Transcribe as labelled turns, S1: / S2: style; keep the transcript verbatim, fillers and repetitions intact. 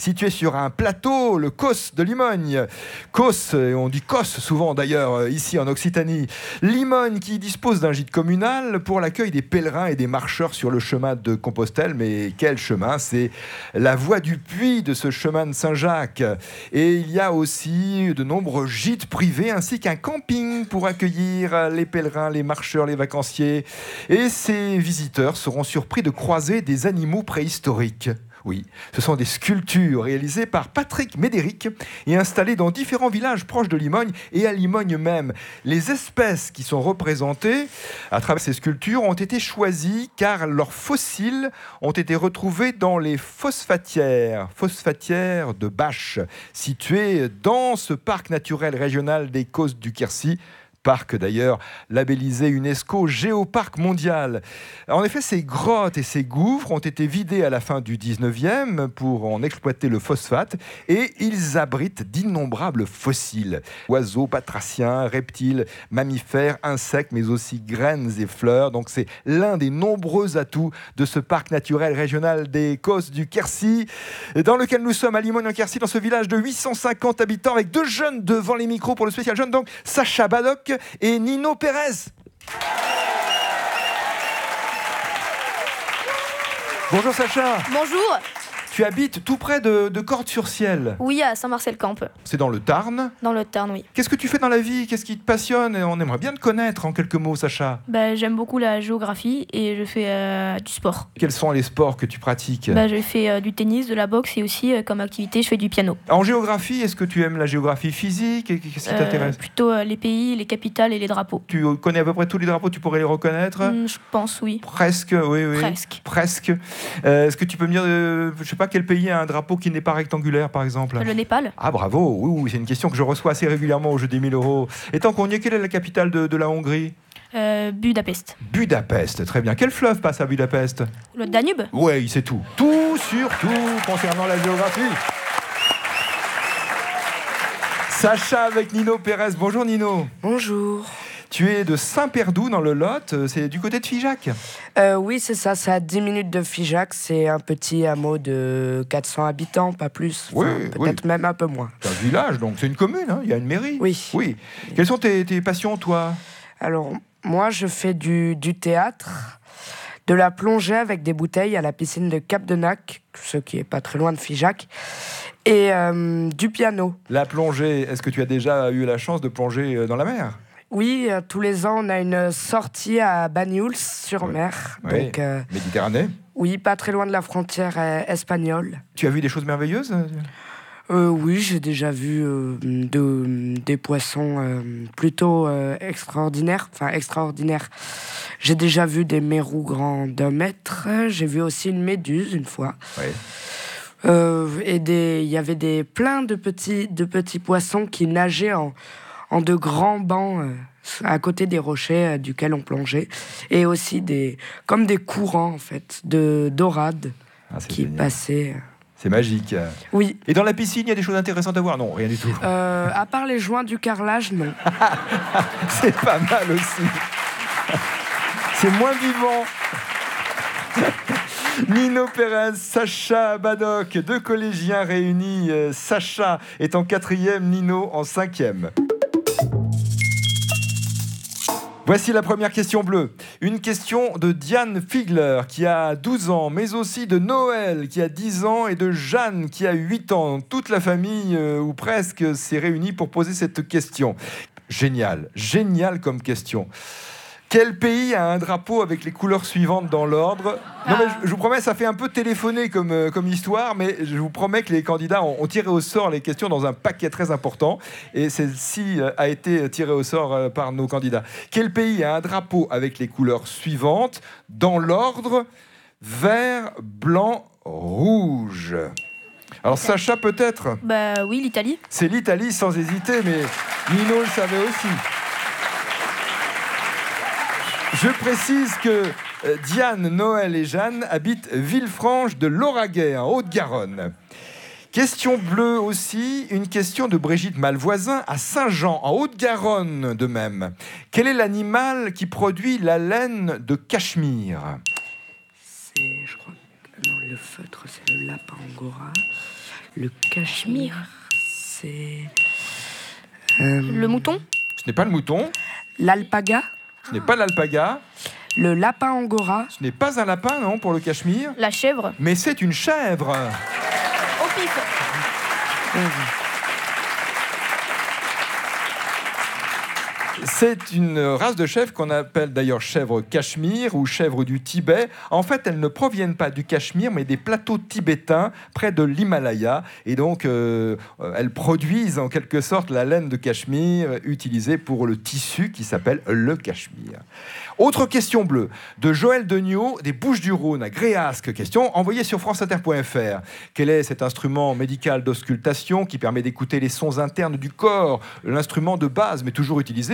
S1: situé sur un plateau, le Causse de Limogne. Causse, on dit Causse souvent d'ailleurs ici en Occitanie. Limogne qui dispose d'un gîte communal pour l'accueil des pèlerins et des marcheurs sur le chemin de Compostelle. Mais quel chemin? C'est la voie du puits de ce chemin de Saint-Jacques. Et il y a aussi de nombreux gîtes privés ainsi qu'un camping pour accueillir les pèlerins, les marcheurs, les vacanciers. Et ces visiteurs seront surpris de croiser des animaux préhistoriques. Oui, ce sont des sculptures réalisées par Patrick Médéric et installées dans différents villages proches de Limogne et à Limogne même. Les espèces qui sont représentées à travers ces sculptures ont été choisies car leurs fossiles ont été retrouvés dans les phosphatières, phosphatières de Bâche, situées dans ce parc naturel régional des Causses du Quercy. Parc d'ailleurs labellisé UNESCO Géoparc mondial. En effet, ces grottes et ces gouffres ont été vidés à la fin du dix-neuvième pour en exploiter le phosphate et ils abritent d'innombrables fossiles. Oiseaux, batraciens, reptiles, mammifères, insectes, mais aussi graines et fleurs. Donc c'est l'un des nombreux atouts de ce parc naturel régional des Causses du Quercy, dans lequel nous sommes à Limogne-en-Quercy, dans ce village de huit cent cinquante habitants, avec deux jeunes devant les micros pour le spécial jeune, donc Sacha Badoc et Nino Pérez. Bonjour Sacha.
S2: Bonjour.
S1: Tu habites tout près de, de Cordes-sur-Ciel.
S2: Oui, à Saint-Marcel-Camp.
S1: C'est dans le Tarn.
S2: Dans le Tarn, oui.
S1: Qu'est-ce que tu fais dans la vie? Qu'est-ce qui te passionne? On aimerait bien te connaître en quelques mots, Sacha.
S2: Bah, j'aime beaucoup la géographie et je fais euh, du sport.
S1: Quels sont les sports que tu pratiques?
S2: Bah, je fais euh, du tennis, de la boxe et aussi, euh, comme activité, je fais du piano.
S1: En géographie, est-ce que tu aimes la géographie physique? Qu'est-ce qui
S2: Euh,
S1: t'intéresse?
S2: Plutôt euh, les pays, les capitales et les drapeaux.
S1: Tu connais à peu près tous les drapeaux, tu pourrais les reconnaître?
S2: Mm, je pense, oui.
S1: Presque, oui, oui.
S2: Presque.
S1: Presque. Euh, est-ce que tu peux me dire, euh, je sais pas, quel pays a un drapeau qui n'est pas rectangulaire, par exemple?
S2: Le Népal.
S1: Ah, bravo. Oui, oui, c'est une question que je reçois assez régulièrement au jeu des mille euros. Et tant qu'on y est, quelle est la capitale de, de la Hongrie?
S2: Euh, Budapest.
S1: Budapest, très bien. Quel fleuve passe à Budapest?
S2: Le Danube.
S1: Oui, c'est tout. Tout sur tout concernant la géographie. Sacha avec Nino Pérez. Bonjour Nino.
S3: Bonjour.
S1: Tu es de Saint-Perdoux dans le Lot, c'est du côté de Figeac.
S3: Euh, oui, c'est ça, c'est à dix minutes de Figeac, c'est un petit hameau de quatre cents habitants, pas plus,
S1: Oui,
S3: enfin, peut-être
S1: oui.
S3: même un peu moins.
S1: C'est un village, donc c'est une commune, hein, il y a une mairie.
S3: Oui.
S1: Oui. Quelles sont tes, tes passions, toi?
S3: Alors, moi, je fais du, du théâtre, de la plongée avec des bouteilles à la piscine de Cap-de-Nac, ce qui est pas très loin de Figeac, et euh, du piano.
S1: La plongée, est-ce que tu as déjà eu la chance de plonger dans la mer?
S3: Oui, euh, tous les ans, on a une sortie à Banyuls-sur-Mer.
S1: Oui.
S3: Donc, euh,
S1: Méditerranée.
S3: oui, pas très loin de la frontière euh, espagnole.
S1: Tu as vu des choses merveilleuses?
S3: Euh, oui, j'ai déjà vu euh, de, des poissons euh, plutôt euh, extraordinaires. Enfin, extraordinaires. J'ai déjà vu des mérous grands d'un mètre. J'ai vu aussi une méduse une fois.
S1: Oui.
S3: Euh, et des, il y avait des, plein de petits, de petits poissons qui nageaient en, en de grands bancs euh, à côté des rochers euh, duquel on plongeait. Et aussi des, comme des courants, en fait, de dorades
S1: Ah, c'est
S3: qui
S1: génial.
S3: passaient.
S1: C'est magique.
S3: Oui.
S1: Et dans la piscine, il y a des choses intéressantes à voir? Non, rien du tout.
S3: Euh, à part les joints du carrelage, non.
S1: C'est pas mal aussi. C'est moins vivant. Nino Pérez, Sacha Badoc, deux collégiens réunis. Euh, Sacha est en quatrième, Nino en cinquième. Voici la première question bleue. Une question de Diane Figler qui a douze ans, mais aussi de Noël qui a dix ans et de Jeanne qui a huit ans. Toute la famille, euh, ou presque, s'est réunie pour poser cette question. Génial, génial comme question. Quel pays a un drapeau avec les couleurs suivantes dans l'ordre? Non mais je, je vous promets, ça fait un peu téléphoner comme, euh, comme histoire, mais je vous promets que les candidats ont, ont tiré au sort les questions dans un paquet très important. Et celle-ci euh, a été tirée au sort euh, par nos candidats. Quel pays a un drapeau avec les couleurs suivantes dans l'ordre vert, blanc, rouge? Alors Sacha peut-être?
S2: Bah oui, l'Italie.
S1: C'est l'Italie sans hésiter, mais Nino le savait aussi. Je précise que Diane, Noël et Jeanne habitent Villefranche de Lauragais, en Haute-Garonne. Question bleue aussi, une question de Brigitte Malvoisin à Saint-Jean, en Haute-Garonne de même. Quel est l'animal qui produit la laine de Cachemire?
S3: C'est, je crois, que non, le feutre, c'est le lapin angora. Le cachemire, c'est... Euh,
S2: Le mouton.
S1: Ce n'est pas le mouton,
S3: L'alpaga,
S1: ce n'est pas l'alpaga,
S3: le lapin angora,
S1: ce n'est pas un lapin, non, pour le cachemire,
S2: La chèvre.
S1: mais c'est une chèvre.
S2: Au pif.
S1: C'est une race de chèvre qu'on appelle d'ailleurs chèvre cachemire ou chèvre du Tibet. En fait, elles ne proviennent pas du Cachemire, mais des plateaux tibétains près de l'Himalaya. Et donc, euh, elles produisent en quelque sorte la laine de Cachemire utilisée pour le tissu qui s'appelle le Cachemire. Autre question bleue de Joël Degnaud des Bouches-du-Rhône à Gréasque. Question envoyée sur franceinter point f r. Quel est cet instrument médical d'auscultation qui permet d'écouter les sons internes du corps? L'instrument de base, mais toujours utilisé